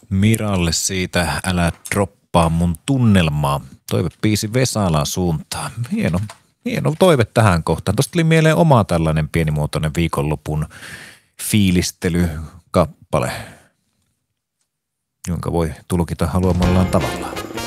Miralle siitä älä droppaa mun tunnelmaa. Toivebiisi Vesalaan suuntaan. Hieno toive tähän kohtaan. Tuosta tuli mieleen oma tällainen pienimuotoinen viikonlopun fiilistelykappale, jonka voi tulkita haluamallaan tavalla.